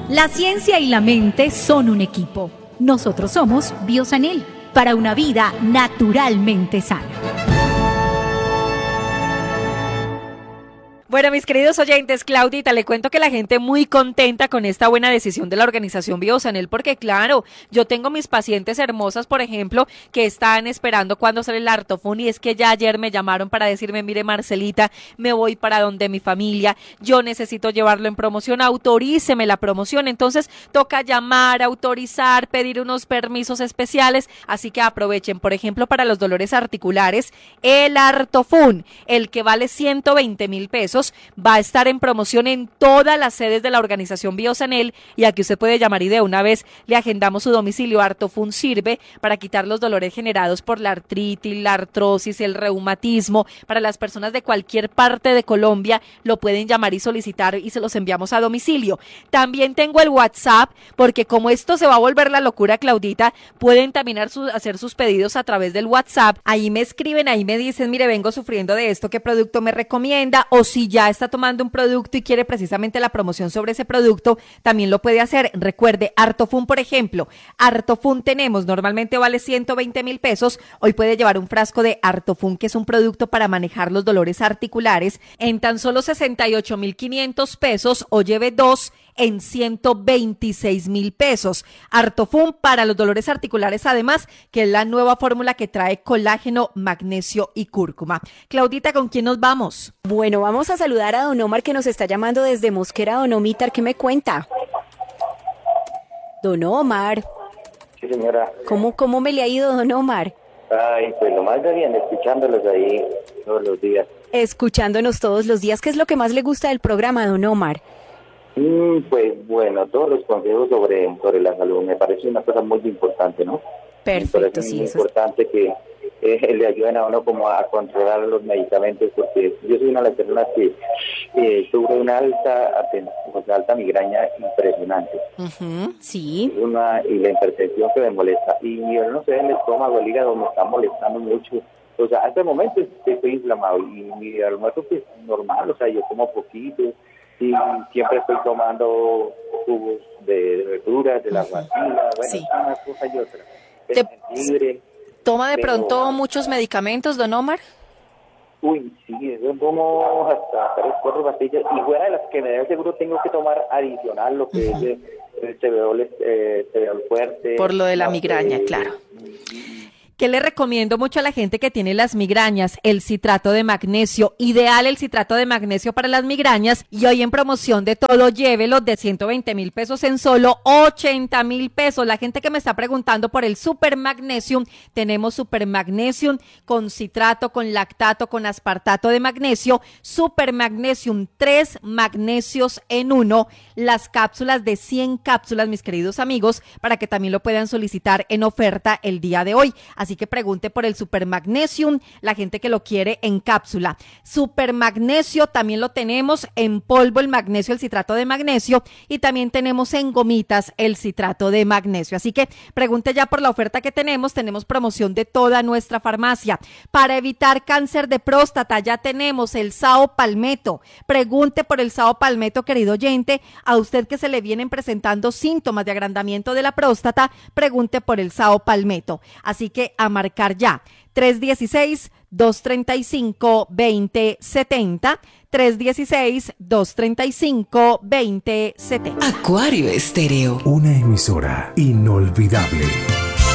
La ciencia y la mente son un equipo. Nosotros somos Biosanel, para una vida naturalmente sana. Bueno, mis queridos oyentes, Claudita, le cuento que la gente muy contenta con esta buena decisión de la organización Biosanel, porque claro, yo tengo mis pacientes hermosas, por ejemplo, que están esperando cuando sale el Artofun, y es que ya ayer me llamaron para decirme, mire Marcelita, me voy para donde mi familia, yo necesito llevarlo en promoción, autoríceme la promoción, entonces toca llamar, autorizar, pedir unos permisos especiales, así que aprovechen, por ejemplo, para los dolores articulares, el Artofun, el que vale 120,000 pesos, va a estar en promoción en todas las sedes de la organización Biosanel, y aquí usted puede llamar y de una vez le agendamos su domicilio. Artofun sirve para quitar los dolores generados por la artritis, la artrosis, el reumatismo. Para las personas de cualquier parte de Colombia lo pueden llamar y solicitar y se los enviamos a domicilio. También tengo el WhatsApp, porque como esto se va a volver la locura, Claudita, pueden también hacer sus pedidos a través del WhatsApp. Ahí me escriben, ahí me dicen, mire, vengo sufriendo de esto, ¿qué producto me recomienda? O si ya está tomando un producto y quiere precisamente la promoción sobre ese producto, también lo puede hacer. Recuerde, Artofun, por ejemplo, Artofun tenemos, normalmente vale 120,000 pesos, hoy puede llevar un frasco de Artofun, que es un producto para manejar los dolores articulares, en tan solo 68,500 pesos, o lleve dos en 126,000 pesos. Artofun para los dolores articulares, además, que es la nueva fórmula que trae colágeno, magnesio y cúrcuma. Claudita, ¿con quién nos vamos? Bueno, vamos a saludar a don Omar, que nos está llamando desde Mosquera. Don Omar, ¿qué me cuenta? Don Omar. Sí, señora. ¿Cómo me le ha ido, don Omar? Ay, pues lo más de bien, escuchándolos ahí todos los días. Escuchándonos todos los días. ¿Qué es lo que más le gusta del programa, don Omar? Pues bueno, todos los consejos sobre la salud me parece una cosa muy importante, ¿no? Perfecto, sí. Es muy importante que le ayuden a uno como a controlar los medicamentos, porque yo soy una de las personas que sufre una alta migraña impresionante. Sí. Y la hipertensión que me molesta. Y yo no sé, el estómago, el hígado me está molestando mucho. O sea, hasta el momento estoy inflamado y mi almuerzo pues normal, o sea, yo como poquito. Y siempre estoy tomando jugos de verduras, de la guatila, bueno, sí, una cosa y otra. Jengibre. ¿Toma de pronto muchos medicamentos, don Omar? Uy, sí, yo tomo hasta 3, 4 pastillas, y fuera de las que me da seguro tengo que tomar adicional lo que es el cebeol fuerte. Por lo de la migraña, claro. ¿Qué le recomiendo mucho a la gente que tiene las migrañas? El citrato de magnesio, ideal el citrato de magnesio para las migrañas, y hoy en promoción de todo, llévelo de 120,000 pesos en solo 80,000 pesos. La gente que me está preguntando por el Super Magnesium, tenemos Super Magnesium con citrato, con lactato, con aspartato de magnesio, Super Magnesium, 3 magnesios en 1, las cápsulas de 100 cápsulas, mis queridos amigos, para que también lo puedan solicitar en oferta el día de hoy. Así que pregunte por el Super Magnesium, la gente que lo quiere en cápsula. Super Magnesio también lo tenemos en polvo, el magnesio, el citrato de magnesio, y también tenemos en gomitas el citrato de magnesio. Así que pregunte ya por la oferta que tenemos promoción de toda nuestra farmacia. Para evitar cáncer de próstata ya tenemos el Sao Palmetto. Pregunte por el Sao Palmetto, querido oyente, a usted que se le vienen presentando síntomas de agrandamiento de la próstata, pregunte por el Sao Palmetto. Así que a marcar ya, 316-235-2070, 316-235-2070. Acuario Estéreo. Una emisora inolvidable.